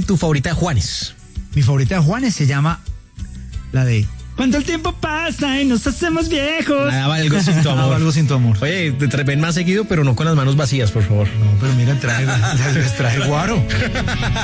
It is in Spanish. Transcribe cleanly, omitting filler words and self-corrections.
tu favorita de Juanes. Mi favorita de Juanes se llama la de Cuando el tiempo pasa y nos hacemos viejos. Hago algo sin tu amor. Hago algo sin tu amor. Oye, te ven más seguido, pero no con las manos vacías, por favor. No, pero mira, les traje guaro.